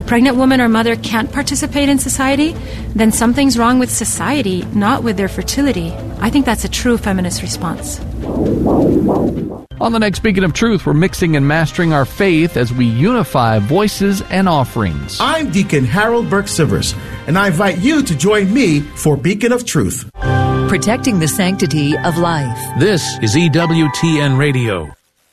pregnant woman or mother can't participate in society, then something's wrong with society, not with their fertility. I think that's a true feminist response. On the next Beacon of Truth, we're mixing and mastering our faith as we unify voices and offerings. I'm Deacon Harold Burke-Sivers, and I invite you to join me for Beacon of Truth. Protecting the sanctity of life. This is EWTN Radio.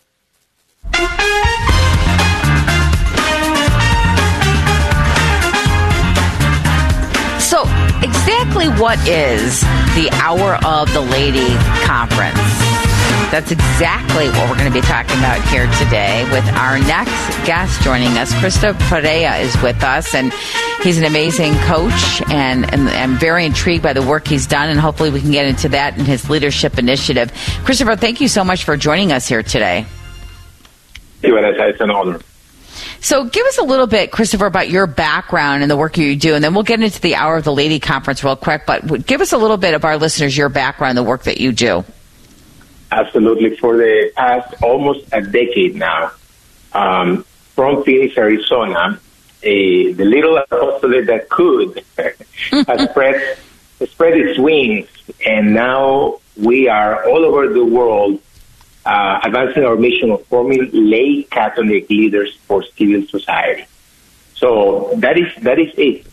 So, exactly what is the Hour of the Lady Conference? That's exactly what we're going to be talking about here today with our next guest joining us. Krista Perea is with us, and he's an amazing coach, and I'm very intrigued by the work he's done, and hopefully we can get into that in his leadership initiative. Christopher, thank you so much for joining us here today. Thank you, Vanessa. It's an honor. So give us a little bit, Christopher, about your background and the work you do, and then we'll get into the Hour of the Lady Conference real quick, but give us a little bit of our listeners, your background, the work that you do. Absolutely. For the past almost a decade now, from Phoenix, Arizona, the little apostolate that could has spread its wings, and now we are all over the world advancing our mission of forming lay Catholic leaders for civil society. So that is it.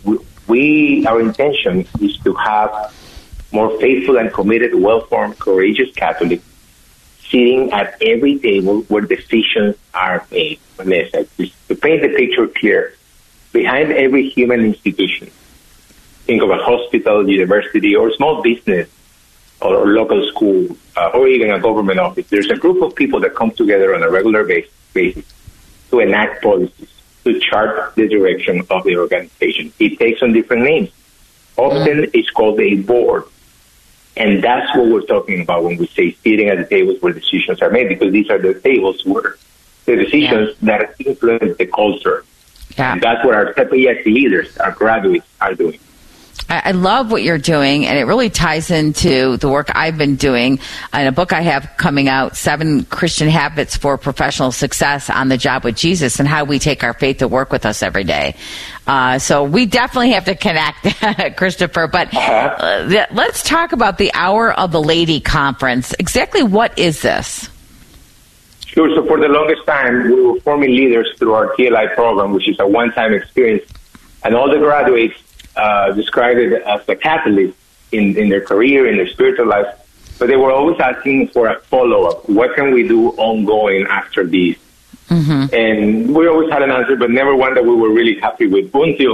Our intention is to have more faithful and committed, well-formed, courageous Catholics sitting at every table where decisions are made. Vanessa, to paint the picture clear, behind every human institution, think of a hospital, university, or small business, or local school, or even a government office, there's a group of people that come together on a regular basis to enact policies, to chart the direction of the organization. It takes on different names. Often it's called a board. And that's what we're talking about when we say sitting at the tables where decisions are made, because these are the tables where the decisions that influence the culture. Yeah. And that's what our TEPEYAC leaders, our graduates, are doing. I love what you're doing, and it really ties into the work I've been doing in a book I have coming out, 7 Christian Habits for Professional Success on the Job with Jesus, and how we take our faith to work with us every day. So we definitely have to connect, Christopher. But let's talk about the Hour of the Lady Conference. Exactly what is this? Sure. So for the longest time, we were forming leaders through our TLI program, which is a one-time experience. And all the graduates described it as a catalyst in their career, in their spiritual life. But they were always asking for a follow-up. What can we do ongoing after this? Mm-hmm. And we always had an answer, but never one that we were really happy with. Until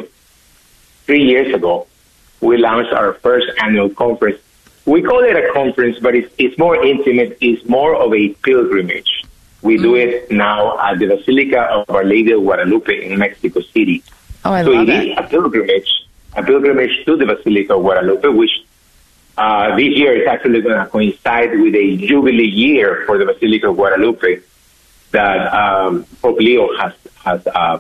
3 years ago, we launched our first annual conference. We call it a conference, but it's more intimate. It's more of a pilgrimage. We do it now at the Basilica of Our Lady of Guadalupe in Mexico City. Oh, I love it. So it is a pilgrimage to the Basilica of Guadalupe, which this year is actually going to coincide with a jubilee year for the Basilica of Guadalupe that Pope Leo has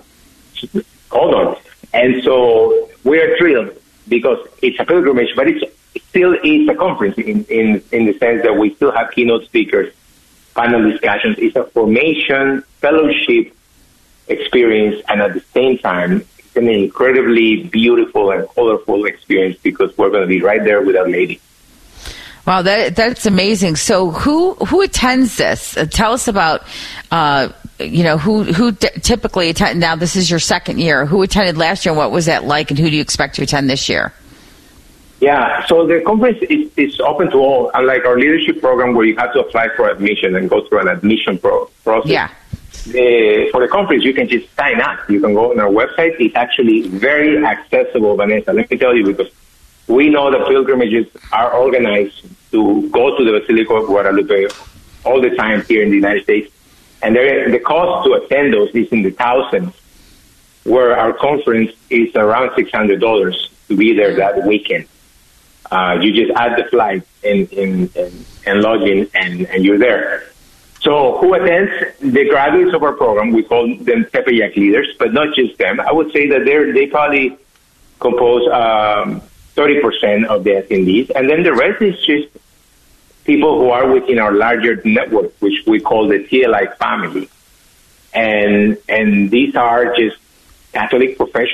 called on. And so we are thrilled because it's a pilgrimage, but it still is a conference in the sense that we still have keynote speakers, panel discussions. It's a formation, fellowship experience, and at the same time, it's an incredibly beautiful and colorful experience because we're going to be right there with Our Lady. Wow, that's amazing. So who attends this? Tell us about, who typically attend. Now, this is your second year. Who attended last year, and what was that like, and who do you expect to attend this year? Yeah, so the conference is open to all, unlike our leadership program where you have to apply for admission and go through an admission process. Yeah. For the conference, you can just sign up. You can go on our website. It's actually very accessible, Vanessa. Let me tell you, because we know that pilgrimages are organized to go to the Basilica of Guadalupe all the time here in the United States. And the cost to attend those is in the thousands, where our conference is around $600 to be there that weekend. You just add the flight and lodging, and you're there. So who attends? The graduates of our program. We call them TEPEYAC leaders, but not just them. I would say that they probably compose 30% of the attendees, and then the rest is just people who are within our larger network, which we call the TLI family. And these are just Catholic professionals